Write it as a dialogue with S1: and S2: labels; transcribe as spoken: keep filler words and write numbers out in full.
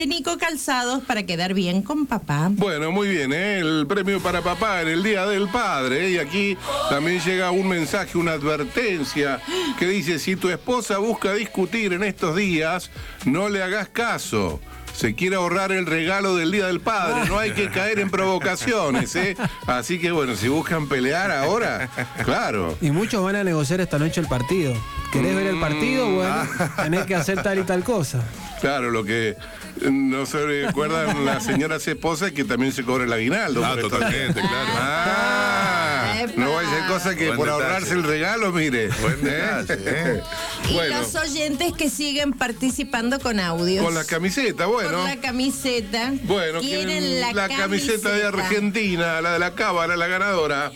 S1: Nico Calzados para quedar bien con papá.
S2: Bueno, muy bien, ¿eh? El premio para papá en el Día del Padre. ¿eh? Y aquí también llega un mensaje, una advertencia que dice: si tu esposa busca discutir en estos días, no le hagas caso. Se quiere ahorrar el regalo del Día del Padre, no hay que caer en provocaciones, ¿eh? Así que bueno, si buscan pelear ahora, claro.
S3: Y muchos van a negociar esta noche el partido. ¿Querés mm, ver el partido? Bueno, ah. tenés que hacer tal y tal cosa.
S2: Claro, lo que no se recuerdan las señoras esposas que también se cobra el aguinaldo.
S4: Ah, totalmente, claro.
S2: Ah, no vaya a ser cosa que
S4: Buen
S2: por
S4: detalle.
S2: ahorrarse el regalo, mire.
S4: Buen detalle, ¿eh?
S1: Y
S2: Bueno.
S1: los oyentes que siguen participando con audios.
S2: Con la camiseta, bueno.
S1: Con la camiseta.
S2: Bueno,
S1: quieren
S2: quieren
S1: la,
S2: la camiseta de
S1: camiseta
S2: Argentina, la de la cábala, la ganadora.